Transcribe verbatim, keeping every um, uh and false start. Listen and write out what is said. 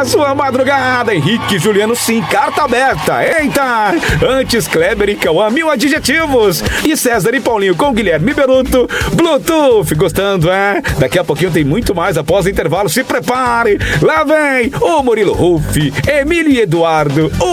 a sua madrugada. Henrique e Juliano, sim, carta aberta. Eita! Antes Kleber e Cauã, mil adjetivos. E César e Paulinho com Guilherme Beruto, Bluetooth. Gostando, é? Daqui a pouquinho tem muito mais após o intervalo. Se prepare. Lá vem o Murilo Ruff, Emílio e Eduardo, o